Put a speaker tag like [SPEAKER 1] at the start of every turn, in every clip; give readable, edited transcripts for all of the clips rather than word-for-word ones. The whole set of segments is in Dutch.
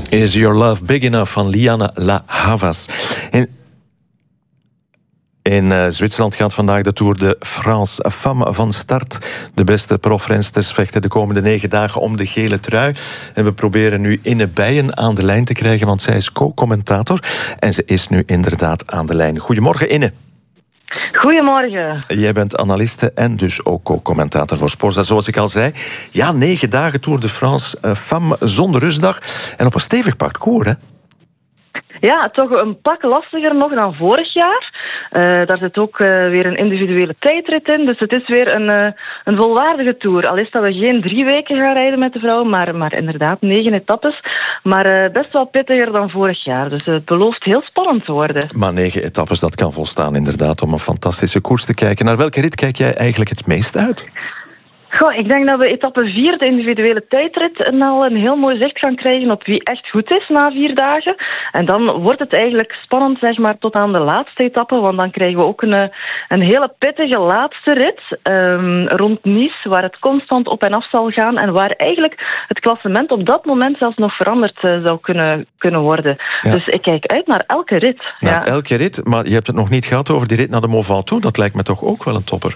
[SPEAKER 1] Is Your Love Big Enough van Liana La Havas. In Zwitserland gaat vandaag de Tour de France Femme van start. De beste profrensters vechten de komende 9 dagen om de gele trui. En we proberen nu Inne Bijen aan de lijn te krijgen, want zij is co-commentator. En ze is nu inderdaad aan de lijn. Goedemorgen, Inne.
[SPEAKER 2] Goedemorgen.
[SPEAKER 1] Jij bent analiste en dus ook co-commentator voor Sporza. Zoals ik al zei, 9 dagen Tour de France Femme zonder rustdag. En op een stevig parcours, hè?
[SPEAKER 2] Ja, toch een pak lastiger nog dan vorig jaar. Daar zit ook weer een individuele tijdrit in. Dus het is weer een volwaardige Tour. Al is dat we geen 3 weken gaan rijden met de vrouwen, maar inderdaad 9 etappes. Maar best wel pittiger dan vorig jaar. Dus het belooft heel spannend te worden.
[SPEAKER 1] Maar 9 etappes, dat kan volstaan inderdaad om een fantastische koers te kijken. Naar welke rit kijk jij eigenlijk het meest uit?
[SPEAKER 2] Goh, ik denk dat we etappe 4, de individuele tijdrit, al een heel mooi zicht gaan krijgen op wie echt goed is na 4 dagen. En dan wordt het eigenlijk spannend, zeg maar, tot aan de laatste etappe, want dan krijgen we ook een hele pittige laatste rit rond Nice, waar het constant op en af zal gaan en waar eigenlijk het klassement op dat moment zelfs nog veranderd zou kunnen worden. Ja. Dus ik kijk uit naar elke rit.
[SPEAKER 1] Elke rit, maar je hebt het nog niet gehad over die rit naar de Mont Ventoux. Dat lijkt me toch ook wel een topper.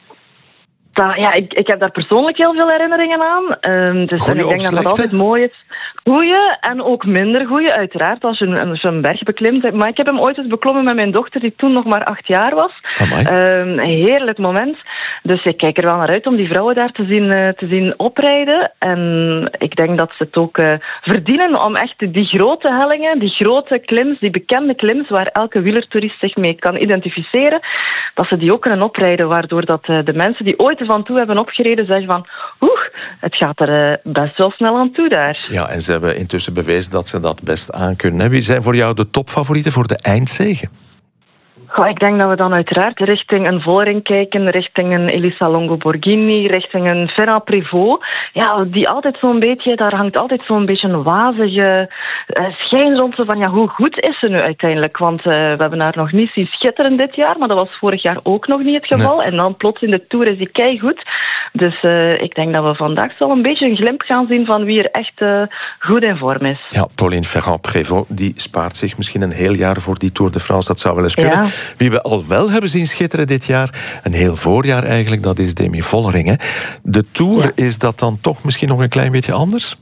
[SPEAKER 2] Ja, ik heb daar persoonlijk heel veel herinneringen aan. Dus en ik denk dat het altijd mooi is. Goeie en ook minder goeie, uiteraard, als je een berg beklimt. Maar ik heb hem ooit eens beklommen met mijn dochter, die toen nog maar 8 jaar was. Een heerlijk moment. Dus ik kijk er wel naar uit om die vrouwen daar te zien oprijden. En ik denk dat ze het ook verdienen om echt die grote hellingen, die grote klims, die bekende klims, waar elke wielertoerist zich mee kan identificeren, dat ze die ook kunnen oprijden, waardoor dat de mensen die ooit ervan toe hebben opgereden zeggen van, het gaat er best wel snel aan toe daar.
[SPEAKER 1] Ja, en ze hebben intussen bewezen dat ze dat best aankunnen. Wie zijn voor jou de topfavorieten voor de eindzege?
[SPEAKER 2] Ik denk dat we dan uiteraard richting een Vollering kijken, richting een Elisa Longo Borghini, richting een Ferrand-Prévot. Ja, die altijd zo'n beetje, daar hangt altijd zo'n beetje een wazige schijn rond van hoe goed is ze nu uiteindelijk? Want we hebben haar nog niet zien schitteren dit jaar, maar dat was vorig jaar ook nog niet het geval. Nee. En dan plots in de Tour is die keigoed. Dus ik denk dat we vandaag wel een beetje een glimp gaan zien van wie er echt goed in vorm is.
[SPEAKER 1] Ja, Pauline Ferrand-Prévot, die spaart zich misschien een heel jaar voor die Tour de France. Dat zou wel eens kunnen. Ja. Wie we al wel hebben zien schitteren dit jaar, een heel voorjaar eigenlijk, dat is Demi Vollering. Hè? De Tour, is dat dan toch misschien nog een klein beetje anders?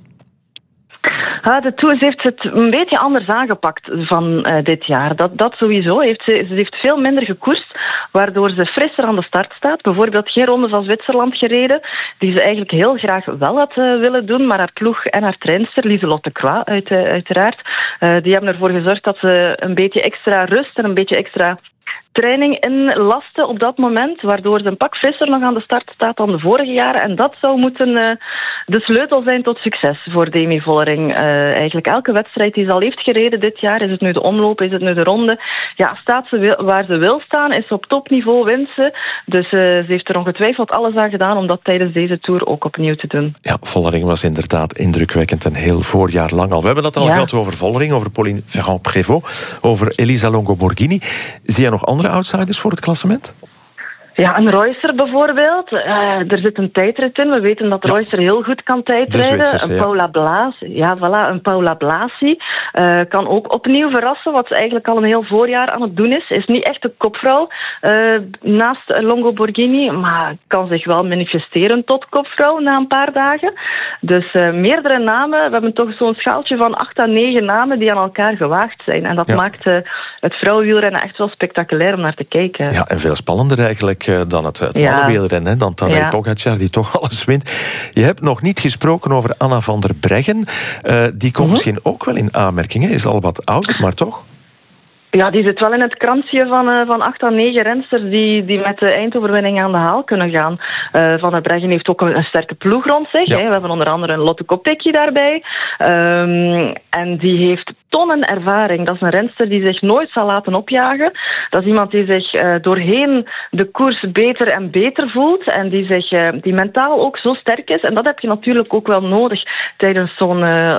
[SPEAKER 2] De Tour heeft het een beetje anders aangepakt van dit jaar. Dat sowieso. Ze heeft veel minder gekoerst, waardoor ze frisser aan de start staat. Bijvoorbeeld geen ronde van Zwitserland gereden, die ze eigenlijk heel graag wel had willen doen, maar haar ploeg en haar trainster, Lieselotte Croix uiteraard, die hebben ervoor gezorgd dat ze een beetje extra rust en een beetje extra training inlasten op dat moment, waardoor ze een pak frisser nog aan de start staat dan de vorige jaren. En dat zou moeten de sleutel zijn tot succes voor Demi Vollering. Eigenlijk elke wedstrijd die ze al heeft gereden dit jaar, is het nu de omloop, is het nu de ronde, staat ze waar ze wil staan, is op topniveau, wint ze. Dus ze heeft er ongetwijfeld alles aan gedaan om dat tijdens deze Tour ook opnieuw te doen.
[SPEAKER 1] Ja, Vollering was inderdaad indrukwekkend een heel voorjaar lang al. We hebben het al gehad over Vollering, over Pauline Ferrand-Prévot, over Elisa Longo Borghini. Zie je nog andere outsiders voor het klassement?
[SPEAKER 2] Ja, een Reusser bijvoorbeeld. Er zit een tijdrit in. We weten dat Reusser heel goed kan tijdrijden. Een Paula Blasi. Ja, voilà, een Paula Blasi kan ook opnieuw verrassen, wat ze eigenlijk al een heel voorjaar aan het doen is. Is niet echt de kopvrouw naast Longo Borghini, maar kan zich wel manifesteren tot kopvrouw na een paar dagen. Dus meerdere namen. We hebben toch zo'n schaaltje van 8 à 9 namen die aan elkaar gewaagd zijn. En dat maakt het vrouwenwielrennen echt wel spectaculair om naar te kijken.
[SPEAKER 1] Ja, en veel spannender eigenlijk dan het mannenwielrennen, dan Tadej Pogacar, die toch alles wint. Je hebt nog niet gesproken over Anna van der Breggen. Die komt misschien ook wel in aanmerking. Hè? Is al wat ouder, maar toch?
[SPEAKER 2] Ja, die zit wel in het kransje van 8 à 9 rensters die met de eindoverwinning aan de haal kunnen gaan. Van der Breggen heeft ook een sterke ploeg rond zich. Ja. Hè. We hebben onder andere een Lotte Kopecky daarbij. En die heeft tonnen ervaring. Dat is een renster die zich nooit zal laten opjagen. Dat is iemand die zich doorheen de koers beter en beter voelt en die mentaal ook zo sterk is. En dat heb je natuurlijk ook wel nodig tijdens zo'n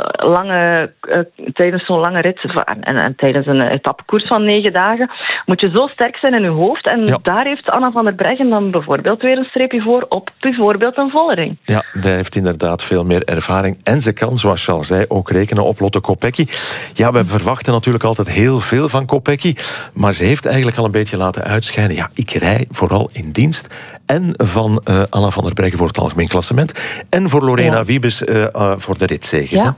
[SPEAKER 2] lange rit en tijdens een etappekoers van 9 dagen. Moet je zo sterk zijn in je hoofd. En daar heeft Anna van der Breggen dan bijvoorbeeld weer een streepje voor op bijvoorbeeld een Vollering.
[SPEAKER 1] Ja, zij heeft inderdaad veel meer ervaring. En ze kan, zoals je al zei, ook rekenen op Lotte Kopecky. Ja, we verwachten natuurlijk altijd heel veel van Kopecky. Maar ze heeft eigenlijk al een beetje laten uitschijnen. Ja, ik rij vooral in dienst. En van Anna van der Breggen voor het algemeen klassement. En voor Lorena Wiebes voor de ritzeges.
[SPEAKER 2] Ja.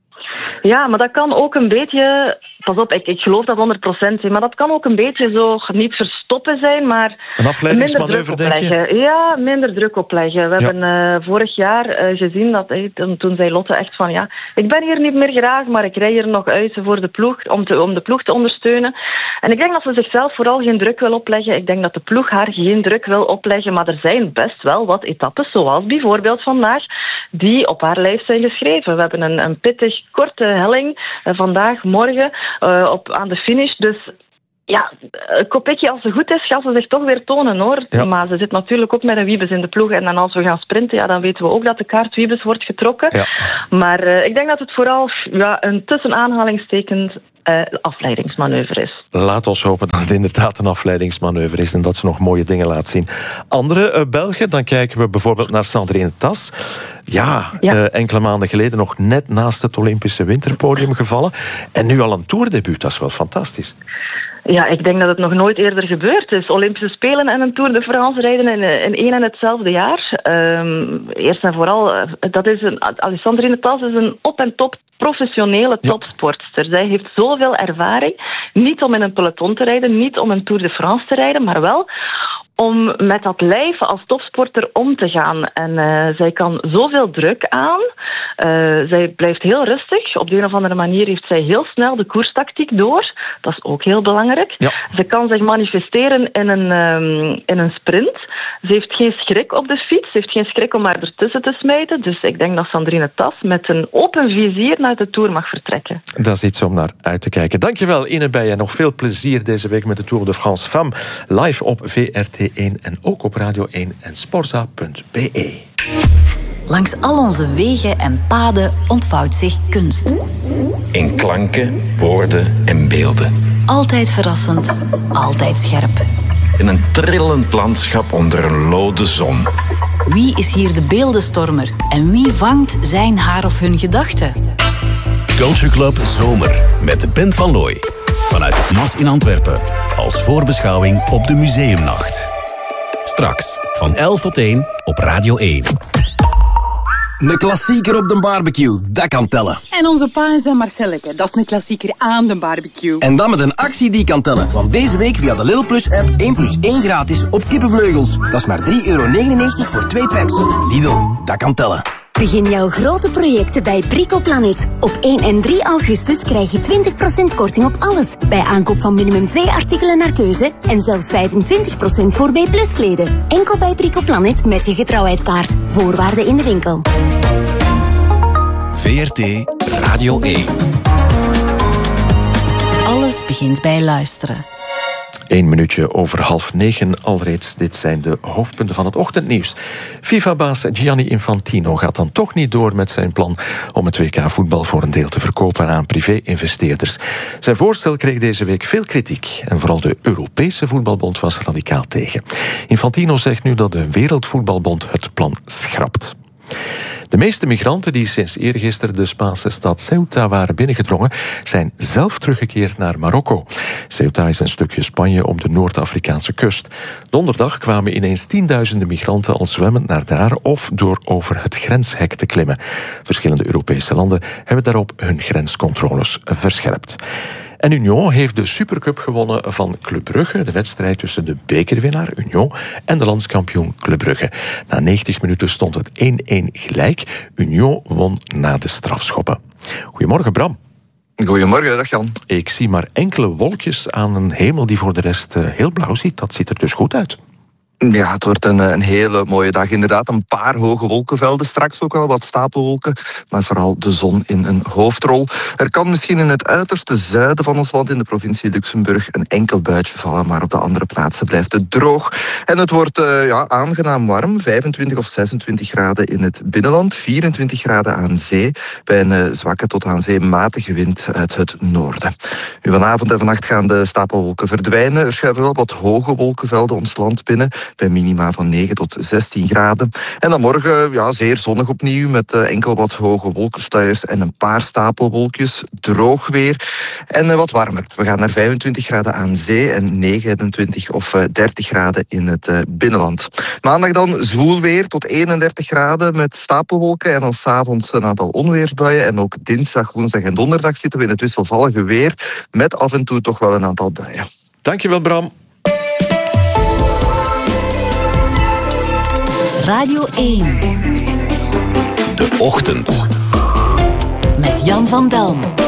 [SPEAKER 2] Ja, maar dat kan ook een beetje... Pas op, ik geloof dat 100%, maar dat kan ook een beetje zo niet verstoppen zijn, maar
[SPEAKER 1] een afleidingsmanoeuvre, denk je?
[SPEAKER 2] Ja, minder druk opleggen. We hebben vorig jaar gezien dat toen zei Lotte echt van ik ben hier niet meer graag, maar ik rij hier nog uit voor de ploeg, om de ploeg te ondersteunen. En ik denk dat ze zichzelf vooral geen druk wil opleggen. Ik denk dat de ploeg haar geen druk wil opleggen, maar er zijn best wel wat etappes, zoals bijvoorbeeld vandaag, die op haar lijst zijn geschreven. We hebben een pittig korte helling vandaag, morgen, aan de finish. Dus ja, Kopecky, als ze goed is, gaat ze zich toch weer tonen, hoor. Ja. Maar ze zit natuurlijk ook met een Wiebes in de ploeg. En dan als we gaan sprinten, dan weten we ook dat de kaart Wiebes wordt getrokken. Ja. Maar ik denk dat het vooral een tussen aanhalingstekens afleidingsmanoeuvre is.
[SPEAKER 1] Laat ons hopen dat het inderdaad een afleidingsmanoeuvre is en dat ze nog mooie dingen laat zien. Andere Belgen, dan kijken we bijvoorbeeld naar Sandrine Tas. Enkele maanden geleden nog net naast het Olympische winterpodium gevallen. En nu al een toerdebuut, dat is wel fantastisch.
[SPEAKER 2] Ja, ik denk dat het nog nooit eerder gebeurd is. Olympische Spelen en een Tour de France rijden in één en hetzelfde jaar. Eerst en vooral, Sandrine Tas is een op en top professionele topsportster. Zij heeft zoveel ervaring. Niet om in een peloton te rijden, niet om een Tour de France te rijden, maar wel om met dat lijf als topsporter om te gaan. En zij kan zoveel druk aan. Zij blijft heel rustig. Op de een of andere manier heeft zij heel snel de koerstactiek door. Dat is ook heel belangrijk. Ja. Ze kan zich manifesteren in een sprint. Ze heeft geen schrik op de fiets. Ze heeft geen schrik om haar ertussen te smijten. Dus ik denk dat Sandrine Tas met een open vizier naar de Tour mag vertrekken.
[SPEAKER 1] Dat is iets om naar uit te kijken. Dankjewel, Ine Bijen. Nog veel plezier deze week met de Tour de France Femme. Live op VRT1 en ook op Radio 1 en sporza.be.
[SPEAKER 3] Langs al onze wegen en paden ontvouwt zich kunst.
[SPEAKER 4] In klanken, woorden en beelden.
[SPEAKER 3] Altijd verrassend, altijd scherp.
[SPEAKER 4] In een trillend landschap onder een lode zon.
[SPEAKER 3] Wie is hier de beeldenstormer en wie vangt zijn, haar of hun gedachten?
[SPEAKER 5] Culture Club Zomer met Bent van Looy. Vanuit het MAS in Antwerpen. Als voorbeschouwing op de museumnacht. Straks van 11 tot 1 op Radio 1.
[SPEAKER 6] Een klassieker op de barbecue, dat kan tellen.
[SPEAKER 7] En onze pa en zijn Marcelleke, dat is een klassieker aan de barbecue.
[SPEAKER 6] En dan met een actie die kan tellen. Want deze week via de Lidl Plus app 1+1 gratis op kippenvleugels. Dat is maar €3,99 voor 2 packs. Lidl, dat kan tellen.
[SPEAKER 8] Begin jouw grote projecten bij Bricoplanet. Op 1 en 3 augustus krijg je 20% korting op alles. Bij aankoop van minimum 2 artikelen naar keuze. En zelfs 25% voor B+-leden. Enkel bij Bricoplanet met je getrouwheidskaart. Voorwaarden in de winkel.
[SPEAKER 5] VRT Radio 1.
[SPEAKER 3] Alles begint bij luisteren.
[SPEAKER 1] 1 minuutje over 8:30 alreeds. Dit zijn de hoofdpunten van het ochtendnieuws. FIFA-baas Gianni Infantino gaat dan toch niet door met zijn plan om het WK-voetbal voor een deel te verkopen aan privé-investeerders. Zijn voorstel kreeg deze week veel kritiek en vooral de Europese voetbalbond was radicaal tegen. Infantino zegt nu dat de Wereldvoetbalbond het plan schrapt. De meeste migranten die sinds eergisteren de Spaanse stad Ceuta waren binnengedrongen, zijn zelf teruggekeerd naar Marokko. Ceuta is een stukje Spanje op de Noord-Afrikaanse kust. Donderdag kwamen ineens tienduizenden migranten al zwemmend naar daar of door over het grenshek te klimmen. Verschillende Europese landen hebben daarop hun grenscontroles verscherpt. En Union heeft de Supercup gewonnen van Club Brugge. De wedstrijd tussen de bekerwinnaar Union en de landskampioen Club Brugge. Na 90 minuten stond het 1-1 gelijk. Union won na de strafschoppen. Goedemorgen, Bram.
[SPEAKER 9] Goedemorgen, dag Jan.
[SPEAKER 1] Ik zie maar enkele wolkjes aan een hemel die voor de rest heel blauw ziet. Dat ziet er dus goed uit.
[SPEAKER 9] Ja, het wordt een hele mooie dag. Inderdaad, een paar hoge wolkenvelden. Straks ook wel wat stapelwolken. Maar vooral de zon in een hoofdrol. Er kan misschien in het uiterste zuiden van ons land, in de provincie Luxemburg, een enkel buitje vallen. Maar op de andere plaatsen blijft het droog. En het wordt aangenaam warm. 25 of 26 graden in het binnenland. 24 graden aan zee. Bij een zwakke tot aan zee matige wind uit het noorden. Nu, vanavond en vannacht gaan de stapelwolken verdwijnen. Er schuiven wel wat hoge wolkenvelden ons land binnen. Bij minima van 9 tot 16 graden. En dan morgen zeer zonnig opnieuw met enkel wat hoge wolkensluiers en een paar stapelwolkjes. Droog weer en wat warmer. We gaan naar 25 graden aan zee en 29 of 30 graden in het binnenland. Maandag dan zwoel weer tot 31 graden met stapelwolken en dan 's avonds een aantal onweersbuien. En ook dinsdag, woensdag en donderdag zitten we in het wisselvallige weer met af en toe toch wel een aantal buien.
[SPEAKER 1] Dankjewel, Bram.
[SPEAKER 3] Radio 1.
[SPEAKER 5] De Ochtend.
[SPEAKER 3] Met Jan van Delm.